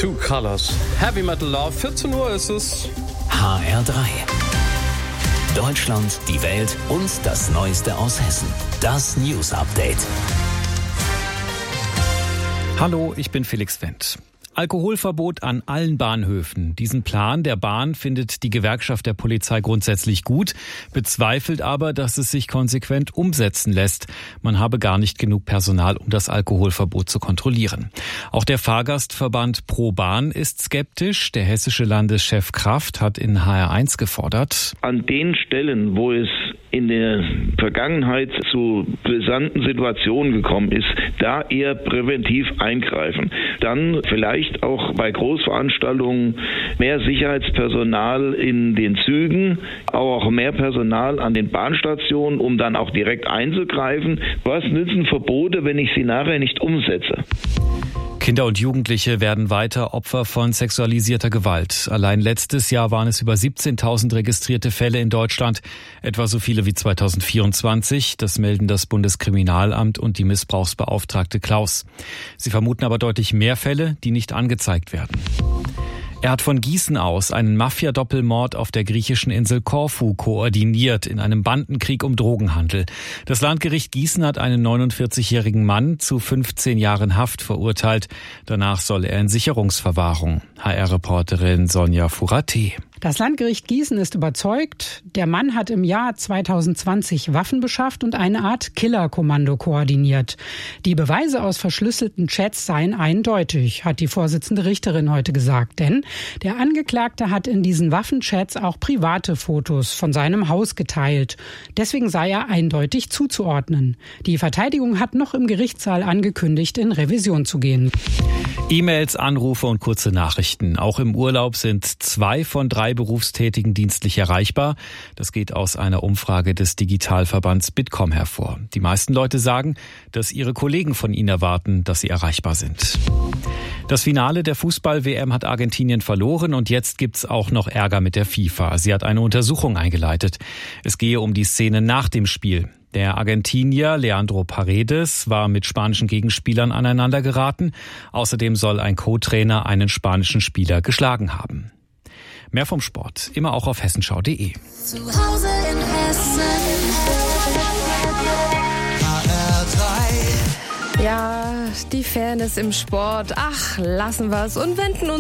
Two Colors. Heavy Metal Love. 14 Uhr ist es. HR3. Deutschland, die Welt und das Neueste aus Hessen. Das News Update. Hallo, ich bin Felix Wendt. Alkoholverbot an allen Bahnhöfen. Diesen Plan der Bahn findet die Gewerkschaft der Polizei grundsätzlich gut, bezweifelt aber, dass es sich konsequent umsetzen lässt. Man habe gar nicht genug Personal, um das Alkoholverbot zu kontrollieren. Auch der Fahrgastverband Pro Bahn ist skeptisch. Der hessische Landeschef Kraft hat in HR1 gefordert: An den Stellen, wo es in der Vergangenheit zu brisanten Situationen gekommen ist, da eher präventiv eingreifen. Dann vielleicht auch bei Großveranstaltungen mehr Sicherheitspersonal in den Zügen, auch mehr Personal an den Bahnstationen, um dann auch direkt einzugreifen. Was nützen Verbote, wenn ich sie nachher nicht umsetze? Kinder und Jugendliche werden weiter Opfer von sexualisierter Gewalt. Allein letztes Jahr waren es über 17.000 registrierte Fälle in Deutschland, etwa so viele wie 2024. Das melden das Bundeskriminalamt und die Missbrauchsbeauftragte Klaus. Sie vermuten aber deutlich mehr Fälle, die nicht angezeigt werden. Er hat von Gießen aus einen Mafia-Doppelmord auf der griechischen Insel Korfu koordiniert in einem Bandenkrieg um Drogenhandel. Das Landgericht Gießen hat einen 49-jährigen Mann zu 15 Jahren Haft verurteilt. Danach soll er in Sicherungsverwahrung. HR-Reporterin Sonja Furate. Das Landgericht Gießen ist überzeugt, der Mann hat im Jahr 2020 Waffen beschafft und eine Art Killerkommando koordiniert. Die Beweise aus verschlüsselten Chats seien eindeutig, hat die Vorsitzende Richterin heute gesagt. Denn der Angeklagte hat in diesen Waffenchats auch private Fotos von seinem Haus geteilt. Deswegen sei er eindeutig zuzuordnen. Die Verteidigung hat noch im Gerichtssaal angekündigt, in Revision zu gehen. E-Mails, Anrufe und kurze Nachrichten. Auch im Urlaub sind 2 von 3 Berufstätigen dienstlich erreichbar. Das geht aus einer Umfrage des Digitalverbands Bitkom hervor. Die meisten Leute sagen, dass ihre Kollegen von ihnen erwarten, dass sie erreichbar sind. Das Finale der Fußball-WM hat Argentinien verloren und jetzt gibt's auch noch Ärger mit der FIFA. Sie hat eine Untersuchung eingeleitet. Es gehe um die Szene nach dem Spiel. Der Argentinier Leandro Paredes war mit spanischen Gegenspielern aneinander geraten. Außerdem soll ein Co-Trainer einen spanischen Spieler geschlagen haben. Mehr vom Sport, immer auch auf hessenschau.de. Zu Hause in Hessen. HR3. Ja, die Fairness im Sport. Ach, lassen wir's und wenden uns